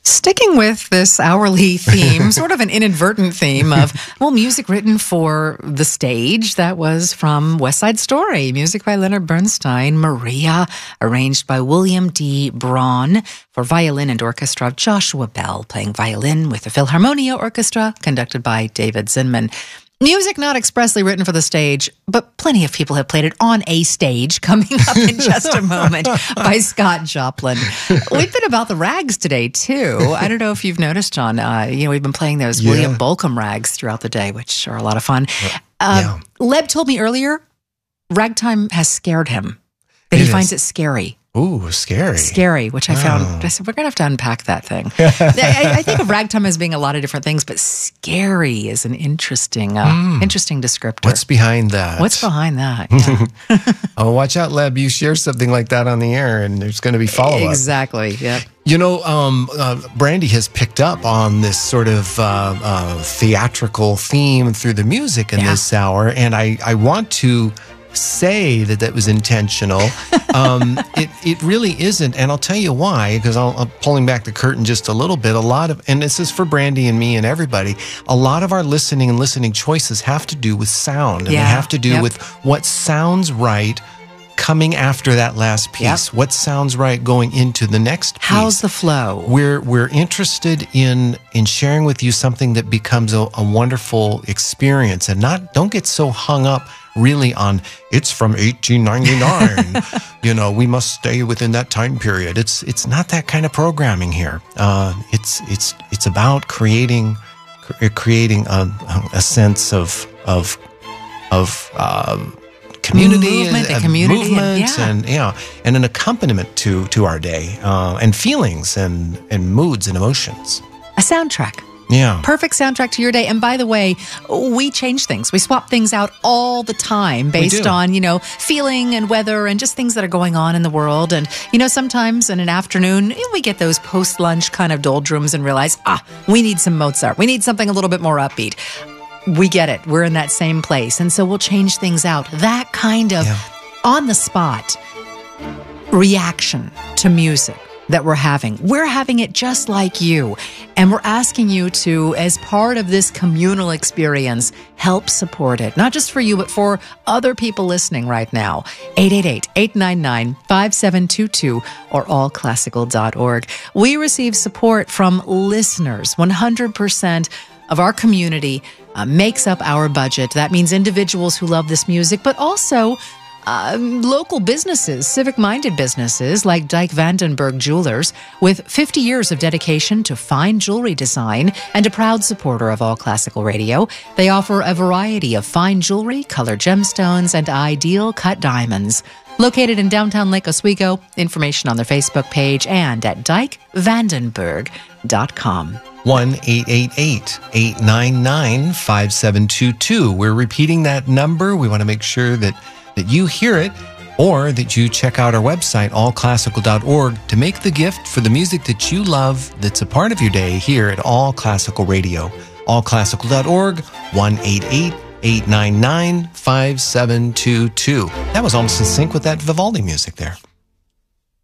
Sticking with this hourly theme, sort of an inadvertent theme of, music written for the stage. That was from West Side Story, music by Leonard Bernstein. Maria, arranged by William D. Braun, for violin and orchestra of Joshua Bell, playing violin with the Philharmonia Orchestra, conducted by David Zinman. Music not expressly written for the stage, but plenty of people have played it on a stage, coming up in just a moment, by Scott Joplin. We've been about the rags today, too. I don't know if you've noticed, John. We've been playing those William Bolcom rags throughout the day, which are a lot of fun. Leb told me earlier, ragtime has scared him, that he finds it scary. Ooh, scary. Scary, which I found, I said, we're going to have to unpack that thing. I think of ragtime as being a lot of different things, but scary is an interesting descriptor. What's behind that? What's behind that? Yeah. Oh, watch out, Leb. You share something like that on the air, and there's going to be follow-up. Exactly, yeah. You know, Brandy has picked up on this sort of theatrical theme through the music in this hour, and I want to say that was intentional. It really isn't, and I'll tell you why, because I'm pulling back the curtain just a little bit. And this is for Brandy and me and everybody, a lot of our listening choices have to do with sound, and they have to do with what sounds right coming after that last piece. What sounds right going into the next piece? How's the flow? We're interested in sharing with you something that becomes a wonderful experience, and don't get so hung up really on it's from 1899. We must stay within that time period. It's not that kind of programming here. It's about creating a sense of community movement, and an accompaniment to our day, and feelings and moods and emotions. A soundtrack. Yeah. Perfect soundtrack to your day. And by the way, we change things. We swap things out all the time based on, feeling and weather and just things that are going on in the world. And, sometimes in an afternoon, we get those post-lunch kind of doldrums and realize, we need some Mozart. We need something a little bit more upbeat. We get it. We're in that same place. And so we'll change things out. That kind of on-the-spot reaction to music that we're having. We're having it just like you. And we're asking you to, as part of this communal experience, help support it. Not just for you, but for other people listening right now. 888-899-5722 or allclassical.org. We receive support from listeners. 100% of our community makes up our budget. That means individuals who love this music, but also local businesses, civic-minded businesses like Dyke Vandenberg Jewelers, with 50 years of dedication to fine jewelry design and a proud supporter of All Classical Radio. They offer a variety of fine jewelry, colored gemstones, and ideal cut diamonds. Located in downtown Lake Oswego, information on their Facebook page and at dykevandenberg.com. 1-888-899-5722. We're repeating that number. We want to make sure that you hear it, or that you check out our website, allclassical.org, to make the gift for the music that you love that's a part of your day here at All Classical Radio. Allclassical.org, 1-888-899-5722. That was almost in sync with that Vivaldi music there.